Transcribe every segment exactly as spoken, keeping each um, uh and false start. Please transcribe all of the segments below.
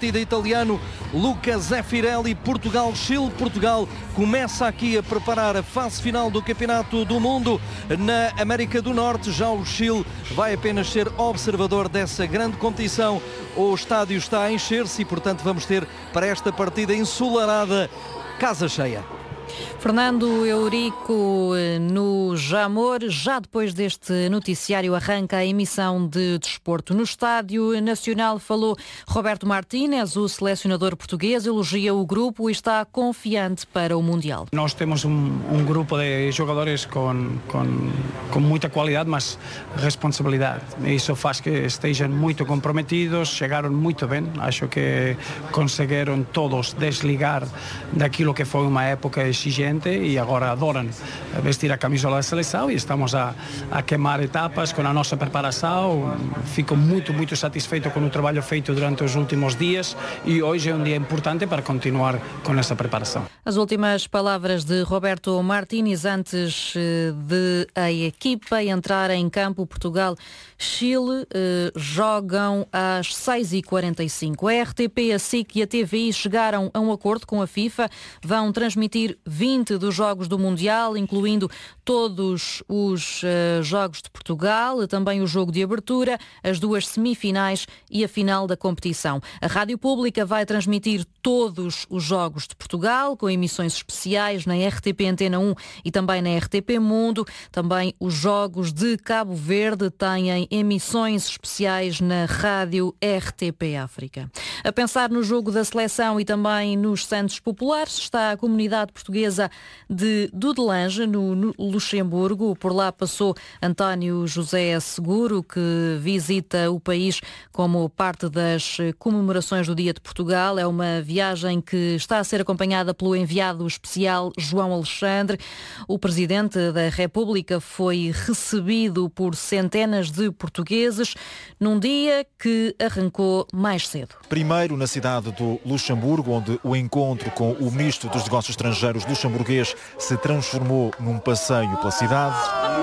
partida italiano Luca Zeffirelli. Portugal-Chile. Portugal começa aqui a preparar a fase final do Campeonato do Mundo na América do Norte. Já o Chile vai apenas ser observador dessa grande competição. O estádio está a encher-se e, portanto, vamos ter para esta partida ensolarada casa cheia. Fernando Eurico no Jamor. Já depois deste noticiário arranca a emissão de desporto. No Estádio Nacional falou Roberto Martínez, o selecionador português, elogia o grupo e está confiante para o Mundial. Nós temos um, um grupo de jogadores com, com, com muita qualidade, mas responsabilidade. Isso faz que estejam muito comprometidos, chegaram muito bem. Acho que conseguiram todos desligar daquilo que foi uma época exigente e agora adoram vestir a camisola da seleção e estamos a, a queimar etapas com a nossa preparação. Fico muito, muito satisfeito com o trabalho feito durante os últimos dias e hoje é um dia importante para continuar com essa preparação. As últimas palavras de Roberto Martínez antes de a equipa entrar em campo. Portugal-Chile eh, jogam às seis e quarenta e cinco. A R T P, a S I C e a T V I chegaram a um acordo com a FIFA. Vão transmitir vinte dos jogos do Mundial, incluindo todos os uh, jogos de Portugal, também o jogo de abertura, as duas semifinais e a final da competição. A Rádio Pública vai transmitir todos os jogos de Portugal, com emissões especiais na R T P Antena um e também na R T P Mundo. Também os jogos de Cabo Verde têm emissões especiais na Rádio R T P África. A pensar no jogo da seleção e também nos Santos Populares está a comunidade portuguesa de Dudelange, no, no Luxemburgo. Por lá passou António José Seguro, que visita o país como parte das comemorações do Dia de Portugal. É uma viagem que está a ser acompanhada pelo enviado especial João Alexandre. O Presidente da República foi recebido por centenas de portugueses num dia que arrancou mais cedo. Primeiro na cidade do Luxemburgo, onde o encontro com o Ministro dos Negócios Estrangeiros luxemburguês se transformou num passeio pela cidade.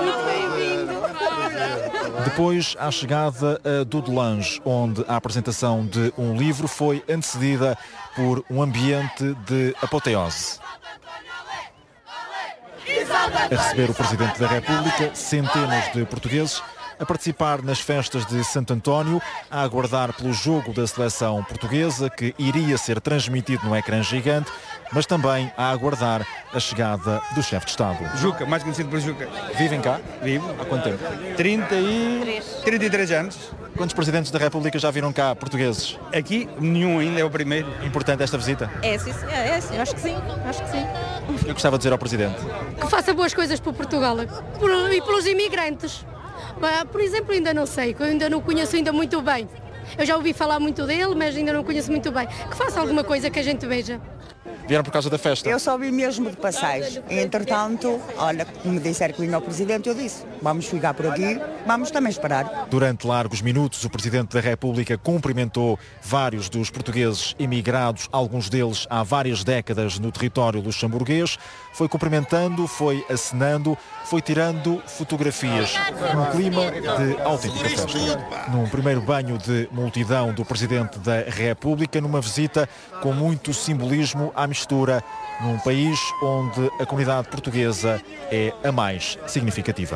Depois, à chegada a Dudelange, onde a apresentação de um livro foi antecedida por um ambiente de apoteose. A receber o Presidente da República, centenas de portugueses a participar nas festas de Santo António, a aguardar pelo jogo da seleção portuguesa, que iria ser transmitido no ecrã gigante, mas também a aguardar a chegada do chefe de Estado. Juca, mais conhecido por Juca. Vivem cá? Vivo. Há quanto tempo? trinta e três anos. Quantos Presidentes da República já viram cá portugueses? Aqui, nenhum ainda, é o primeiro. Importante esta visita? É, sim, é, é sim, acho que sim, acho que sim. Eu gostava de dizer ao Presidente que faça boas coisas para Portugal e pelos imigrantes. Por exemplo, ainda não sei, que eu ainda não conheço ainda muito bem. Eu já ouvi falar muito dele, mas ainda não conheço muito bem. Que faça alguma coisa que a gente veja. Vieram por causa da festa? Eu só vi mesmo de passagem. Entretanto, olha, como me disseram que vinha ao Presidente, eu disse, vamos ficar por aqui, vamos também esperar. Durante largos minutos, o Presidente da República cumprimentou vários dos portugueses emigrados, alguns deles há várias décadas no território luxemburguês. Foi cumprimentando, foi acenando, foi tirando fotografias num clima de autêntica festa. Num primeiro banho de multidão do Presidente da República, numa visita com muito simbolismo à mistura, num país onde a comunidade portuguesa é a mais significativa.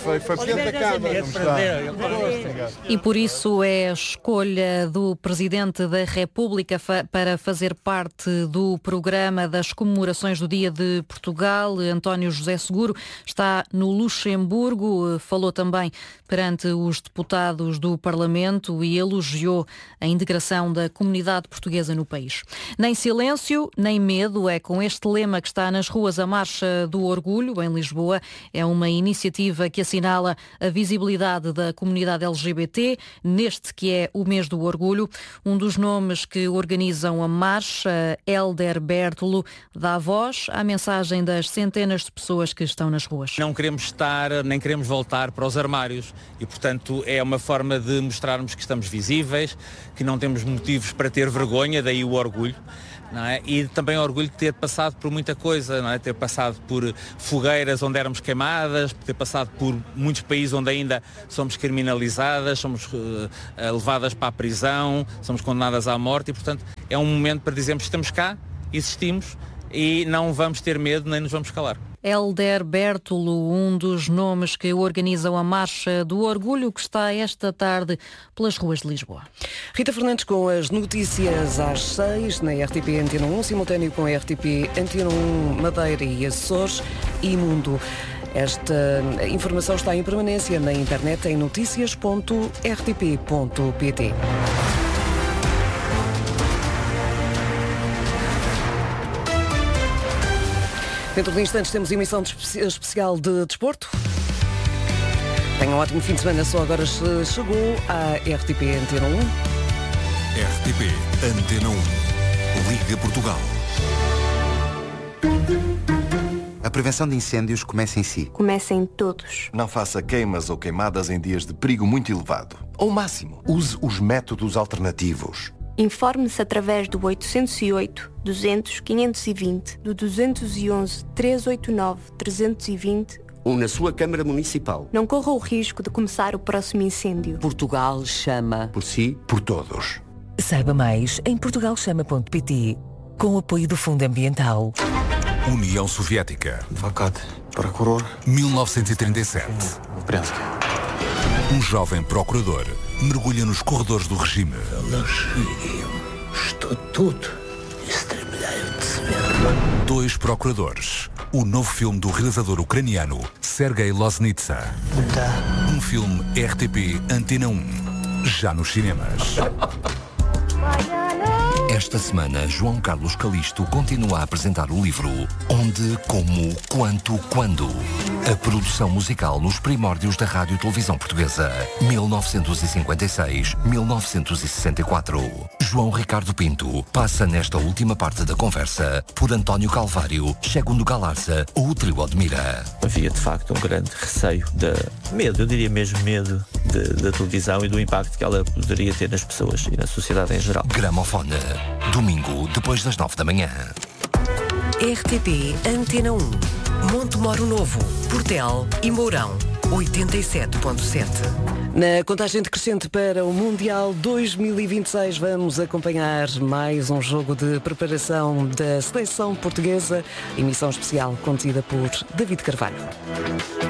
E por isso é a escolha do Presidente da República para fazer parte do programa das comemorações do Dia de Portugal. António José Seguro está no Luxemburgo, falou também perante os deputados do Parlamento e elogiou a integração da comunidade portuguesa no país. Nem silêncio, nem medo, é com este lema que está nas ruas a Marcha do Orgulho, em Lisboa. É uma iniciativa que assinala a visibilidade da comunidade L G B T, neste que é o mês do orgulho. Um dos nomes que organizam a marcha, Hélder Bertolo, dá voz à mensagem das centenas de pessoas que estão nas ruas. Não queremos estar, nem queremos voltar para os armários e, portanto, é uma forma de mostrarmos que estamos visíveis, que não temos motivos para ter vergonha, daí o orgulho. Não é? E também o orgulho de ter passado por muita coisa, não é? Ter passado por fogueiras onde éramos queimadas, ter passado por muitos países onde ainda somos criminalizadas, somos uh, levadas para a prisão, somos condenadas à morte e, portanto, é um momento para dizermos que estamos cá, existimos e não vamos ter medo nem nos vamos calar. Hélder Bertolo, um dos nomes que organizam a Marcha do Orgulho, que está esta tarde pelas ruas de Lisboa. Rita Fernandes com as notícias às seis, na R T P Antena um, simultâneo com a R T P Antena um Madeira e Açores e Mundo. Esta informação está em permanência na internet em notícias ponto r t p ponto p t. Dentro de instantes temos emissão de espe- especial de desporto. Tenham um ótimo fim de semana, só agora chegou à R T P Antena um. R T P Antena um. Liga Portugal. A prevenção de incêndios começa em si. Começa em todos. Não faça queimas ou queimadas em dias de perigo muito elevado. Ao máximo, use os métodos alternativos. Informe-se através do oitocentos e oito, duzentos, quinhentos e vinte, do duzentos e onze, trezentos e oitenta e nove, trezentos e vinte ou na sua Câmara Municipal. Não corra o risco de começar o próximo incêndio. Portugal chama. Por si, por todos. Saiba mais em portugal chama ponto p t, com o apoio do Fundo Ambiental. União Soviética. Advogado, procurador. mil novecentos e trinta e sete. Um jovem procurador mergulha nos corredores do regime. Estou tudo estremilhado de saber. Dois procuradores. O novo filme do realizador ucraniano Sergei Loznitsa. Um filme R T P Antena um. Já nos cinemas. Esta semana, João Carlos Calisto continua a apresentar o livro Onde, Como, Quanto, Quando. A produção musical nos primórdios da Rádio e Televisão Portuguesa, mil novecentos e cinquenta e seis a mil novecentos e sessenta e quatro. João Ricardo Pinto passa nesta última parte da conversa por António Calvário, Segundo Galarza ou o Trio Odmira. Havia de facto um grande receio, de medo, eu diria mesmo medo, de, da televisão e do impacto que ela poderia ter nas pessoas e na sociedade em geral. Gramofone, domingo depois das nove da manhã. R T P Antena um, Monte Moro Novo, Portel e Mourão, oitenta e sete ponto sete. Na contagem decrescente para o Mundial dois mil e vinte e seis, vamos acompanhar mais um jogo de preparação da seleção portuguesa, emissão especial contida por David Carvalho.